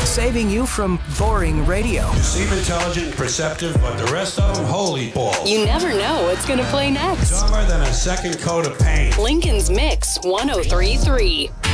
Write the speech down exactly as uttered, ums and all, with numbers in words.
saving you from boring radio. You seem intelligent and perceptive, but the rest of them, holy balls. You never know what's going to play next. Dumber than a second coat of paint. Lincoln's Mix one oh three point three.